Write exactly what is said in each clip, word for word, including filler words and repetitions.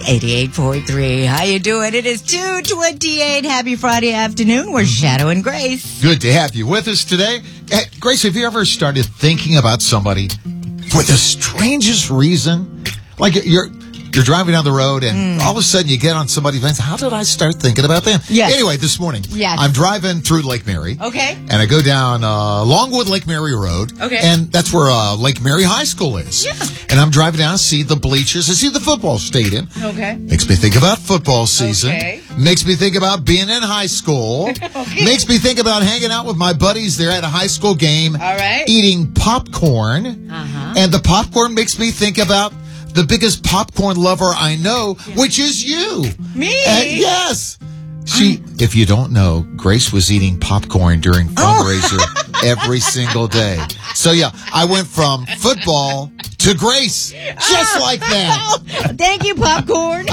eighty-eight point three. How you doing? It is two twenty-eight. Happy Friday afternoon. We're Shadow and Grace. Good to have you with us today. Hey, Grace, have you ever started thinking about somebody for the strangest reason? Like you're you're driving down the road and mm. all of a sudden you get on somebody's fence. How did I start thinking about them? Yes. Anyway, this morning, yes. I'm driving through Lake Mary. Okay. And I go down uh, Longwood Lake Mary Road. Okay. And that's where uh, Lake Mary High School is. Yeah. And I'm driving down, see the bleachers, I see the football stadium. Okay. Makes me think about football season. Okay. Makes me think about being in high school. Okay. Makes me think about hanging out with my buddies there at a high school game. All right. Eating popcorn. Uh-huh. And the popcorn makes me think about the biggest popcorn lover I know, which is you. Me? And yes. She, if you don't know, Grace was eating popcorn during fundraiser oh. every single day. So yeah, I went from football to Grace, just like that. Thank you, popcorn.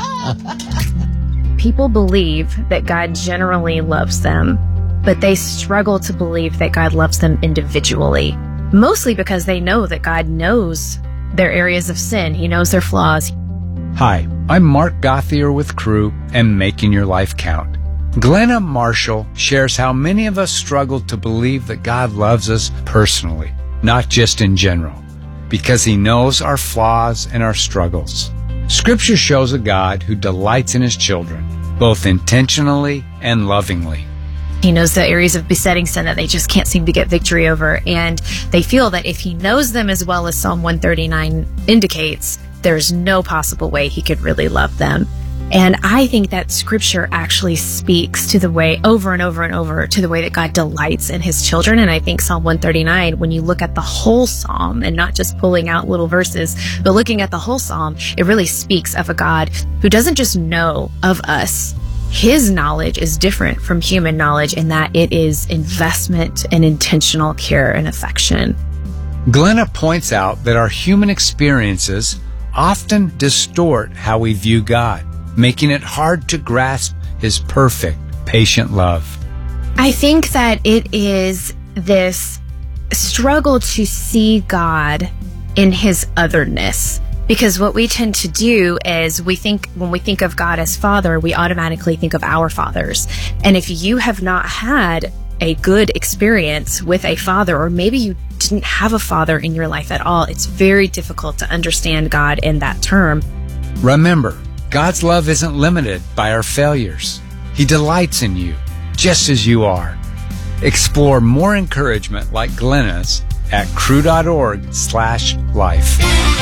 People believe that God generally loves them, but they struggle to believe that God loves them individually, mostly because they know that God knows their areas of sin. He knows their flaws. Hi, I'm Mark Gothier with Crew and Making Your Life Count. Glenna Marshall shares how many of us struggle to believe that God loves us personally, not just in general, because He knows our flaws and our struggles. Scripture shows a God who delights in His children, both intentionally and lovingly. He knows the areas of besetting sin that they just can't seem to get victory over, and they feel that if He knows them as well as Psalm one thirty-nine indicates, there's no possible way He could really love them. And I think that Scripture actually speaks to the way, over and over and over, to the way that God delights in His children. And I think Psalm one thirty-nine, when you look at the whole Psalm and not just pulling out little verses, but looking at the whole Psalm, it really speaks of a God who doesn't just know of us. His knowledge is different from human knowledge in that it is investment and intentional care and affection. Glenna points out that our human experiences often distort how we view God, making it hard to grasp His perfect, patient love. I think that it is this struggle to see God in His otherness. Because what we tend to do is we think, when we think of God as Father, we automatically think of our fathers. And if you have not had a good experience with a father, or maybe you didn't have a father in your life at all, it's very difficult to understand God in that term. Remember, God's love isn't limited by our failures. He delights in you, just as you are. Explore more encouragement like Glenna's at crew.org slash life.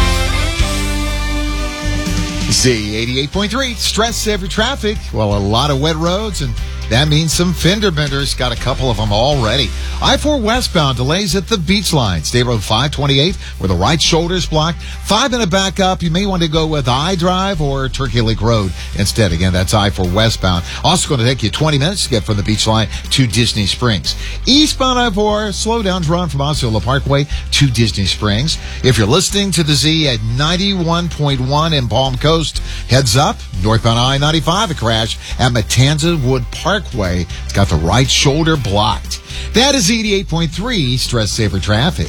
Z eighty-eight point three, stress saver traffic. Well, a lot of wet roads, and that means some fender benders. Got a couple of them already. I four westbound delays at the beach line. State Road five twenty-eight, where the right shoulder's blocked. Five minute backup. You may want to go with I Drive or Turkey Lake Road instead. Again, that's I four westbound. Also going to take you twenty minutes to get from the beach line to Disney Springs. Eastbound I four, slow downs run from Osceola Parkway to Disney Springs. If you're listening to the Z at ninety-one point one in Palm Coast, heads up, northbound I ninety-five, a crash at Matanza Wood Parkway. It's got the right shoulder blocked. That is eighty-eight point three Stress Saver Traffic.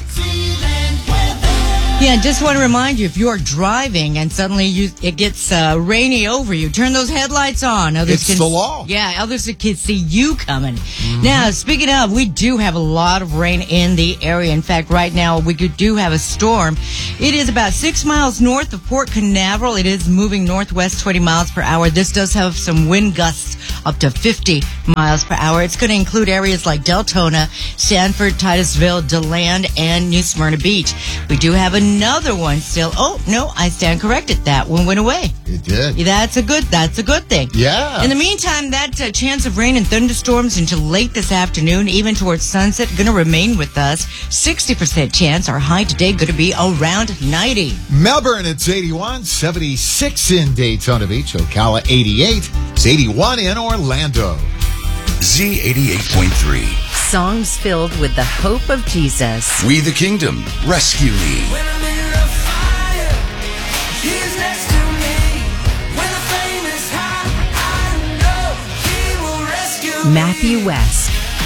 Yeah, just want to remind you, if you're driving and suddenly you it gets uh, rainy over you, turn those headlights on. Others It's can, the law. Yeah, others can see you coming. Mm-hmm. Now, speaking of, we do have a lot of rain in the area. In fact, right now, we do have a storm. It is about six miles north of Port Canaveral. It is moving northwest twenty miles per hour. This does have some wind gusts up to fifty miles per hour. It's going to include areas like Deltona, Sanford, Titusville, DeLand, and New Smyrna Beach. We do have another one still. Oh, no, I stand corrected. That one went away. It did. That's a good, that's a good thing. Yeah. In the meantime, that uh, chance of rain and thunderstorms until late this afternoon, even towards sunset, going to remain with us. sixty percent chance. Our high today going to be around ninety. Melbourne, it's eighty-one, seventy-six in Daytona Beach. Ocala, eighty-eight. It's eighty-one in Orlando. Z eighty-eight point three. Songs filled with the hope of Jesus. We the Kingdom, Rescue Me. When I'm in a fire, He's next to me. When the flame is high, I know He will rescue me. Matthew West.